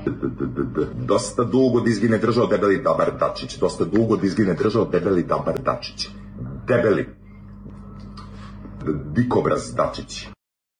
Dosta dugo da izgine držao debeli Dabar Dačić. Dosta dugo da izgine držao debeli Dabar Dačić. Debeli. Dikobraz Dačić.